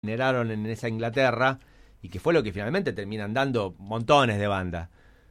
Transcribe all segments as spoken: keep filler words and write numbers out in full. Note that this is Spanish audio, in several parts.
generaron en esa Inglaterra y que fue lo que finalmente terminan dando montones de bandas.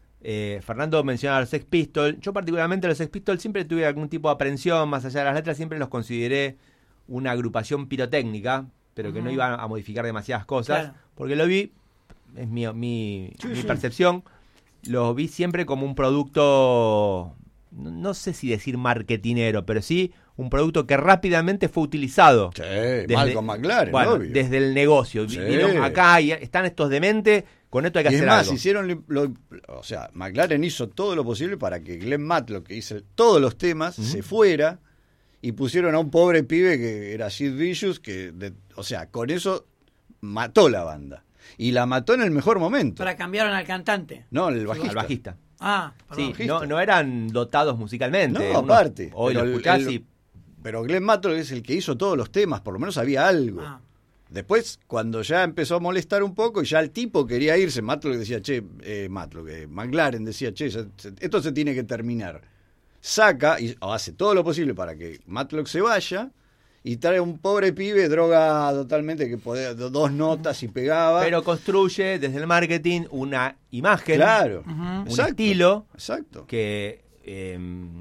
Eh, Fernando mencionaba a los Sex Pistols. Yo particularmente a los Sex Pistols siempre tuve algún tipo de aprensión, más allá de las letras, siempre los consideré una agrupación pirotécnica, pero que uh-huh. no iba a modificar demasiadas cosas, claro. porque lo vi, es mi, mi, sí, mi sí. percepción, lo vi siempre como un producto, no, no sé si decir marketinero, pero sí un producto que rápidamente fue utilizado. Sí, desde, Malcolm McLaren, bueno, obvio. Desde el negocio. Sí. Vieron acá y están estos dementes, con esto hay que y hacer es más, algo. Hicieron lo, o sea, McLaren hizo todo lo posible para que Glenn Matlock, que hizo todos los temas, uh-huh. se fuera y pusieron a un pobre pibe que era Sid Vicious, que, de, o sea, con eso mató la banda. Y la mató en el mejor momento. Pero cambiaron al cantante. No, el bajista. Al bajista. Ah, perdón. Sí, no, no eran dotados musicalmente. No, aparte. Hoy lo escuchás y... Pero Glenn Matlock es el que hizo todos los temas, por lo menos había algo. Ah. Después, cuando ya empezó a molestar un poco y ya el tipo quería irse, Matlock decía, che, eh, Matlock, eh, McLaren decía, che, se, se, esto se tiene que terminar. Saca y o hace todo lo posible para que Matlock se vaya y trae un pobre pibe drogado totalmente que podía dos notas y pegaba. Pero construye desde el marketing una imagen, claro, uh-huh. un exacto, estilo exacto. que eh,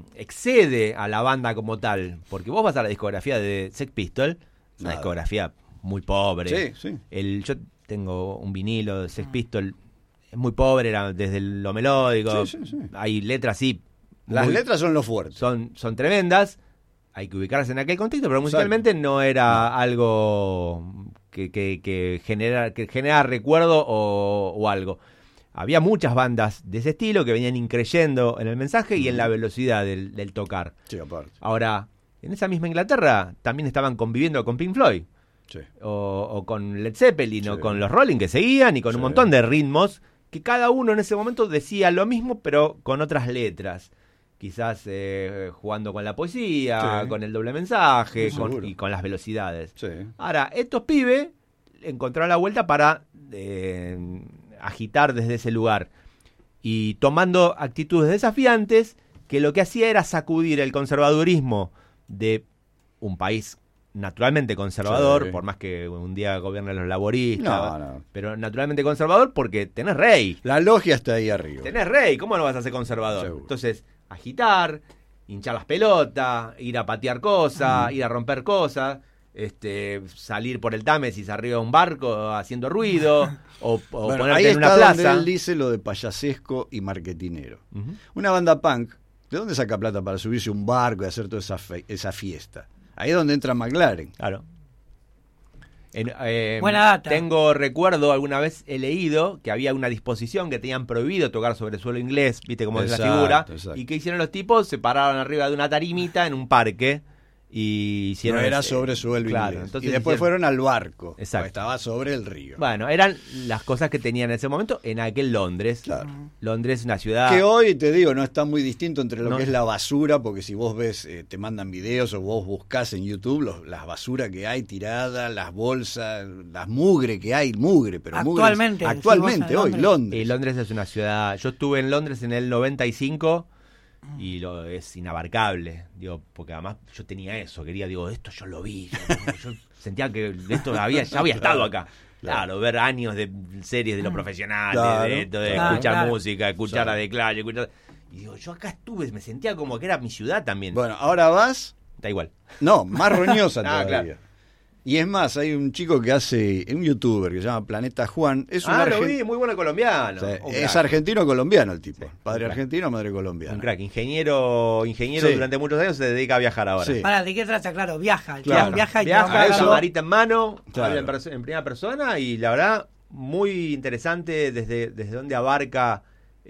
excede a la banda como tal. Porque vos vas a la discografía de Sex Pistols, una Nada. discografía muy pobre. Sí, sí. El, yo tengo un vinilo de Sex Pistols, es muy pobre, era desde lo melódico. Sí, sí, sí. Hay letras, sí. Las muy, letras son lo fuerte. Son, son tremendas. Hay que ubicarse en aquel contexto, pero musicalmente Exacto. no era no. algo que, que, que genera que genera recuerdo o, o algo. Había muchas bandas de ese estilo que venían increyendo en el mensaje y en la velocidad del, del tocar. Sí, aparte. Ahora, en esa misma Inglaterra también estaban conviviendo con Pink Floyd. Sí. O, o con Led Zeppelin, sí. o con los Rolling que seguían y con sí. un montón de ritmos que cada uno en ese momento decía lo mismo pero con otras letras. Quizás eh, jugando con la poesía, sí. con el doble mensaje con, y con las velocidades. Sí. Ahora, estos pibes encontraron la vuelta para eh, agitar desde ese lugar y tomando actitudes desafiantes que lo que hacía era sacudir el conservadurismo de un país naturalmente conservador, sí. por más que un día gobiernen los laboristas, no, no. pero naturalmente conservador porque tenés rey. La logia está ahí arriba. Tenés rey, ¿cómo no vas a ser conservador? Seguro. Entonces, agitar, hinchar las pelotas, ir a patear cosas, mm. ir a romper cosas, este, salir por el Támesis arriba de un barco haciendo ruido, o, o bueno, ponerte ahí en una está plaza. Donde él dice lo de payasesco y marketinero. Uh-huh. Una banda punk, ¿de dónde saca plata para subirse a un barco y hacer toda esa, fe- esa fiesta? Ahí es donde entra McLaren. Claro. En, eh, Buena data. Tengo recuerdo, alguna vez he leído que había una disposición que tenían prohibido tocar sobre suelo inglés, viste cómo es la figura, exacto. y que hicieron los tipos, se pararon arriba de una tarimita en un parque y hicieron... No era ese, sobre suelo claro, inglés. Entonces y después hicieron, fueron al barco, exacto. estaba sobre el río. Bueno, eran las cosas que tenían en ese momento en aquel Londres. Claro. Londres es una ciudad... Que hoy, te digo, no está muy distinto entre lo no. que es la basura, porque si vos ves, eh, te mandan videos o vos buscás en YouTube los, las basuras que hay tiradas, las bolsas, las mugre que hay, mugre, pero actualmente, mugre. Actualmente, si hoy, Londres. Londres. Y Londres es una ciudad... Yo estuve en Londres en el noventa y cinco... y lo es inabarcable, digo, porque además yo tenía eso, quería, digo, esto yo lo vi, yo, yo sentía que esto había, ya había estado acá. Claro, claro, ver años de series de los profesionales, claro, de, de, de claro, escuchar claro. música, escuchar claro. a The Clash, escuchar... Y digo, yo acá estuve, me sentía como que era mi ciudad también. Bueno, ahora vas... Da igual. No, más roñosa no, todavía. Claro. Y es más, hay un chico que hace, un youtuber que se llama Planeta Juan. Es un ah, argen... lo vi, muy bueno colombiano. O sea, es argentino-colombiano el tipo. Sí, padre argentino, madre colombiana. Un crack, ingeniero, ingeniero sí. durante muchos años se dedica a viajar ahora. Sí. Para, ¿de qué trata? Claro, viaja. Claro. Viaja y viaja, trabaja, eso, claro. varita en mano, Claro. habla en, perso- en primera persona y la verdad, muy interesante desde, desde donde abarca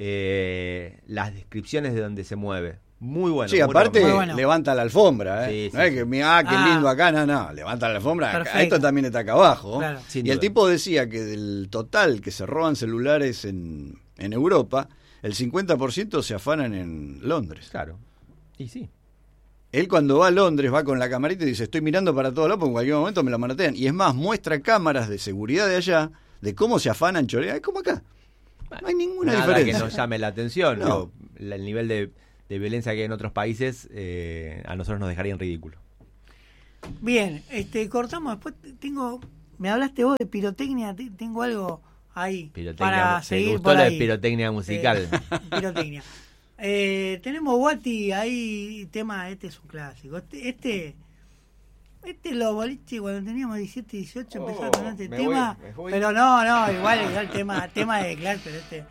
eh, las descripciones de donde se mueve. Muy bueno. Sí, muy aparte muy bueno. levanta la alfombra, ¿eh? Sí, no sí, es que, sí. mira, ah, qué Ah. lindo acá, no, no, levanta la alfombra, acá, Perfecto. esto también está acá abajo. Claro. Sin Y el duda. tipo decía que del total que se roban celulares en, en Europa, el cincuenta por ciento se afanan en Londres. Claro. Y sí. Él cuando va a Londres va con la camarita y dice, estoy mirando para todos lados porque en cualquier momento me la manotean. Y es más, muestra cámaras de seguridad de allá, de cómo se afanan chorear. Es como acá. No hay ninguna Nada diferencia. que nos llame la atención. No. Digo, la- el nivel de, de violencia que hay en otros países eh, a nosotros nos dejaría en ridículo. Bien, este, cortamos. Después tengo me hablaste vos de pirotecnia, te- tengo algo ahí Pirotecnia, para ¿te seguir gustó por la de ahí. pirotecnia musical? Eh, pirotecnia. Eh, tenemos Guati ahí, tema, este es un clásico. Este, este, este lo boliche cuando teníamos diecisiete, dieciocho, Oh, empezaba con este me tema. voy, me voy. Pero no, no, igual, igual tema, tema de clase, pero este.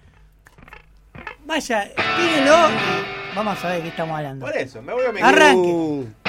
Vaya, pídelo y vamos a ver de qué estamos hablando. Por eso, me voy a mi Arranque. Uh,